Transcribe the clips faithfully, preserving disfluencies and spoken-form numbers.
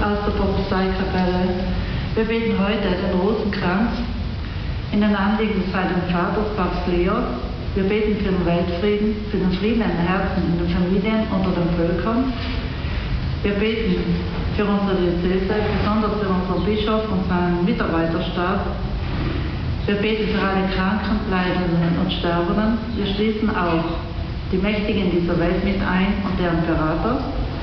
aus der Propsteikapelle. Wir beten heute den Rosenkranz in den Anliegen des Heiligen Vaters, Papst Leo. Wir beten für den Weltfrieden, für den Frieden in den Herzen, in den Familien, unter den Völkern. Wir beten für unsere Diözese, besonders für unseren Bischof und seinen Mitarbeiterstab. Wir beten für alle Kranken, Leidenden und Sterbenden. Wir schließen auch die Mächtigen dieser Welt mit ein und deren Berater.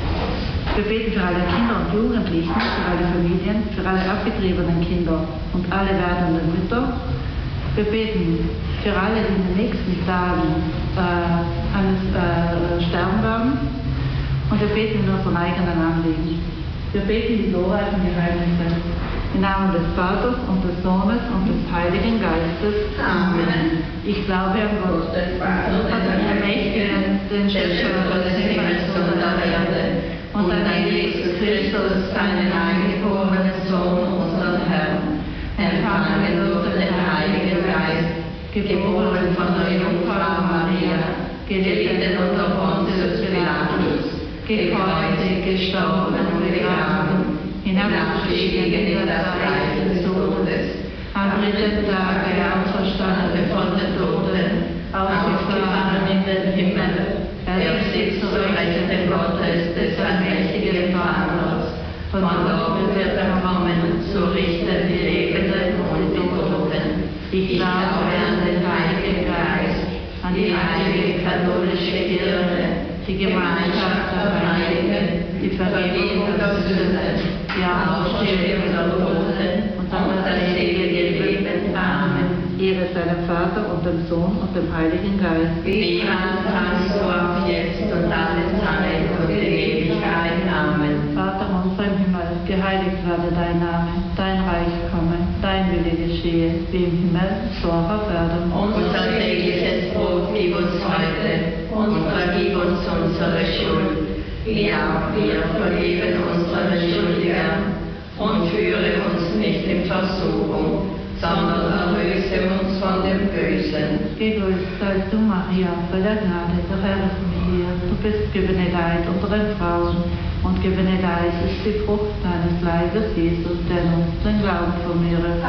Wir beten für alle Kinder und Jugendlichen, für alle Familien, für alle abgetriebenen Kinder und alle werdenden Mütter. Wir beten für alle, die in den nächsten Tagen äh, eines, äh, sterben werden. Und wir beten in unseren eigenen Anliegen. Wir beten die glorreichen Geheimnisse im Namen des Vaters und des Sohnes und des Heiligen Geistes. Amen. Ich glaube an Gott, den Vater, den Mächtigen, den Schöpfer des Himmels und der Erde, und an Jesus Christus, seinen eingeborenen Sohn, unseren Herrn, empfangen durch den Heiligen Geist, geboren von der Jungfrau Maria, gelitten unter Pontius Pilatus, gekreuzigt, gestorben und begraben, hinabgestiegen in das Reich des Todes, am dritten Tage auferstanden von den Toten, aufgefahren in den Himmel, er sitzt zur Rechten Gottes, des allmächtigen Vaters, von dort wird er kommen, zu richten die Lebenden und die Toten. Ich glaube an den Heiligen Geist, an die heilige katholische Kirche, die Gemeinschaft der Heiligen, die Vergebung der Sünden, die Auferstehung der Toten und das ewige Leben. Amen. Ehre sei dem Vater und dem Sohn und dem Heiligen Geist. Wie Anfang, so auch jetzt und alle Zeit und in Ewigkeit. Amen. Vater unser im Himmel, geheiligt werde dein Name, dein Reich komme, dein Wille geschehe, wie im Himmel, so auch auf Erden. Unser tägliches Brot gib uns heute und vergib uns unsere Schuld, wie auch wir vergeben unseren Schuldigern, und führe uns nicht in Versuchung, sondern erlöse uns von dem Bösen. Gegrüßt seist du, Maria, voll der Gnade, der Herr ist mit dir. Du bist gebenedeit unter den Frauen, und gebenedeit ist die Frucht deines Leibes, Jesus, der uns den Glauben vermehret.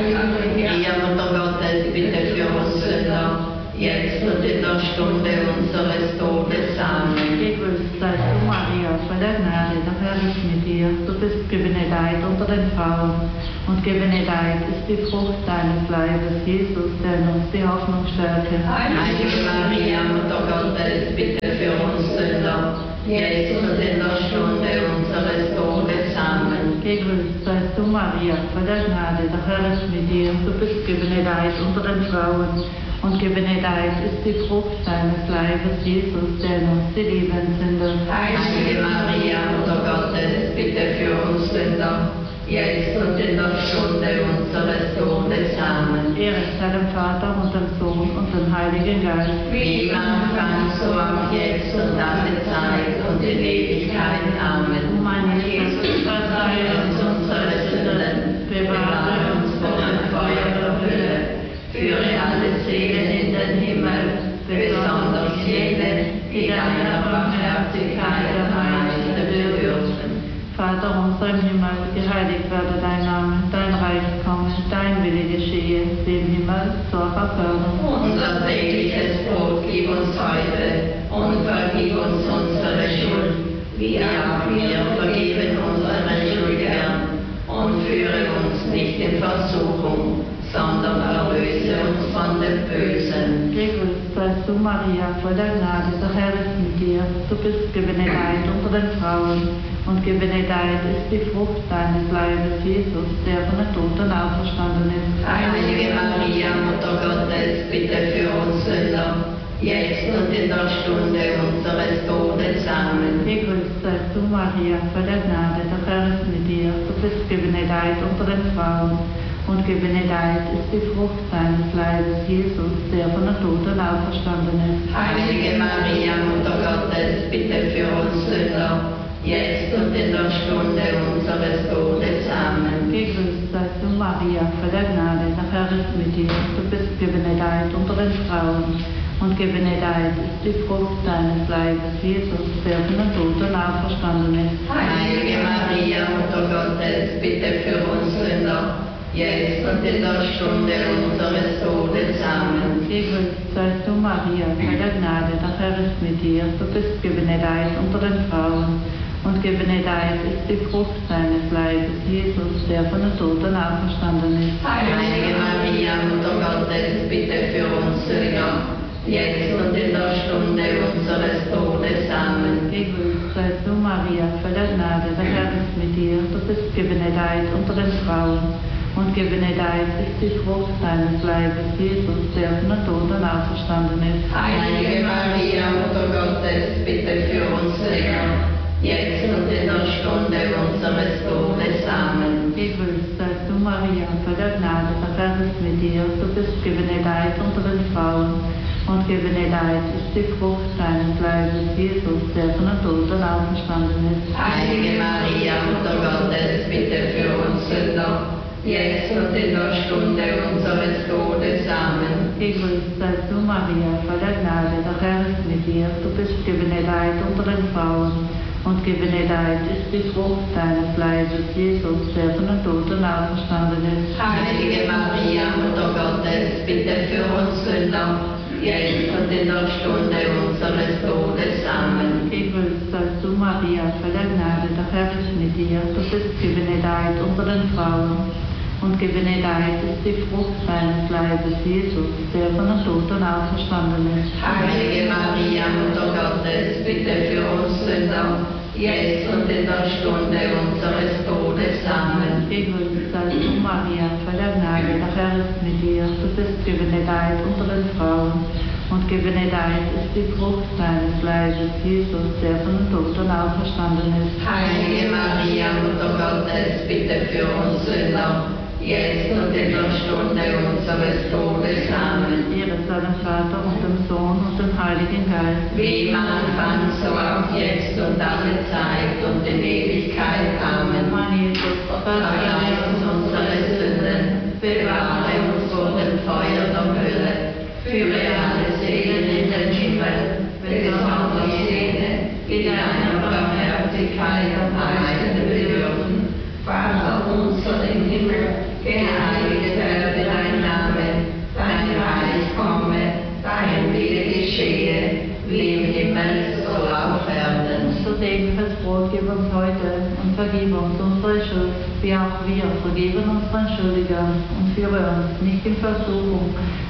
Maria, Mutter Gottes, bitte für uns Sünder, jetzt und in der Stunde unseres Todes. Amen. Gegrüßt seist du, Maria, voll der Gnade, der Herr ist mit dir. Du bist gebenedeit unter den Frauen, und gebenedeit ist die Frucht deines Leibes, Jesus, der uns die Hoffnung stärke. Heilige Maria, Mutter Gottes, bitte für uns Sünder, jetzt und in der Stunde unseres Todes. Amen. Gegrüßt seist du, Maria, voll der Gnade, der Herr ist mit dir. Du bist gebenedeit unter den Frauen, und gebenedeit ist die Frucht deines Leibes, Jesus, der uns die Lebenssünde. Heilige Maria, Mutter Gottes, bitte für uns Sünder, jetzt und in der Stunde unseres Todes. Amen. Ehre sei dem Vater und dem Sohn und dem Heiligen Geist. Wie im Anfang, so auch jetzt und alle Zeit und in Ewigkeit. Amen. Mein Jesus, verzeih uns unsere Sünden, bewahre uns vor dem Feuer der Hölle, führe alle Seelen in den Himmel, besonders jene, die deiner Barmherzigkeit am meisten bedürfen. Vater unser im Himmel, geheiligt werde dein Name, dein Reich komme, dein Wille geschehe, wie im Himmel, so auch auf Erden. Unser tägliches Brot gib uns heute und vergib uns unsere Schuld, wie auch wir vergeben unseren Schuldigern, und führe uns nicht in Versuchung, sondern erlöse uns von dem Bösen. Gegrüßt seist du, Maria, voll der Gnade, der Herr ist mit dir. Du bist gebenedeit unter den Frauen, und gebenedeit ist die Frucht deines Leibes, Jesus, der von den Toten auferstanden ist. Heilige Maria, Mutter Gottes, bitte für uns Sünder, jetzt und in der Stunde unseres Todes. Amen. Gegrüßt seist du, Maria, voll der Gnade, der Herr ist mit dir. Du bist gebenedeit unter den Frauen, und gebenedeit ist die Frucht deines Leibes, Jesus, der von den Toten auferstanden ist. Heilige Maria, Mutter Gottes, bitte für uns Sünder, jetzt und in der Stunde unseres Todes. Amen. Gegrüßt seist du, Maria, voll der Gnade, der Herr ist mit dir. Du bist gebenedeit unter den Frauen, und gebenedeit ist die Frucht deines Leibes, Jesus, der von den Toten auferstanden ist. Heilige Maria, Mutter bitte für uns Sünder, jetzt und in der Stunde unseres Todes. Amen. Gegrüßt seist du, Maria, voller Gnade, der Herr ist mit dir. Du bist gebenedeit unter den Frauen, und gebenedeit ist die Frucht deines Leibes, Jesus, der von den Toten auferstanden ist. Heilige Maria, Mutter Gottes, bitte für uns Sünder, jetzt und in der Stunde unseres Todes. Amen. Gegrüßt seist du, Maria, voller Gnade, der Herr ist mit dir. Du bist gebenedeit unter den Frauen, und gebenedeit ist die Frucht deines Leibes, Jesus, der von den Toten auferstanden ist. Heilige Maria, Mutter Gottes, bitte für uns Sünder, jetzt und in der Stunde unseres Todes. Amen. Gegrüßt seist du, Maria, voller Gnade, der Herr ist mit dir. Du bist gebenedeit unter den Frauen, und gebenedeit ist die Frucht deines Leibes, Jesus, der von den Toten auferstanden ist. Heilige Maria, Mutter Gottes, bitte für uns Sünder, jetzt und in der Stunde unseres Todes. Amen. Gegrüßt seist du, Maria, voller Gnade, der Herr ist mit dir. Du bist gebenedeit unter den Frauen, und gebenedeit ist die Frucht deines Leibes, Jesus, der von den Toten auferstanden ist. Heilige Maria, Mutter Gottes, bitte für uns Sünder, jetzt und in der Stunde unseres Todes. Amen. Gegrüßt seist du, Maria, voller Gnade, der Herr ist mit dir. Du bist gebenedeit unter den Frauen, und gebenedeit ist die Frucht deines Leibes, Jesus, der von den Toten auferstanden ist. Heilige Maria, Mutter Gottes, bitte für uns Sünder, jetzt und in der Stunde unseres Todes. Amen. Gegrüßt seist du, Maria, voller Gnade, der Herr ist mit dir. Du bist gebenedeit unter den Frauen, und gebenedeit ist die Frucht deines Leibes, Jesus, der von den Toten auferstanden ist. Heilige Maria, Mutter Gottes, bitte für uns Sünder, jetzt und in der Stunde unseres Todes. Amen. Ehre sei dem Vater und dem Sohn und dem Heiligen Geist. Wie im Anfang, so auch jetzt und alle Zeit und in Ewigkeit. Amen. Mein Jesus, Verzeih uns unsere Sünden, bewahre uns vor dem Feuer der Hölle, führe alle Seelen in den Himmel, besonders jene, die deiner Barmherzigkeit am meisten bedürfen. Vater unser im Himmel, geheiligt werde dein Name, dein Reich komme, dein Wille geschehe, wie im Himmel, so auf Erden. Unser tägliches Brot gib uns heute und vergib uns unsere Schuld, wie auch wir vergeben unseren Schuldigern, und führe uns nicht in Versuchung,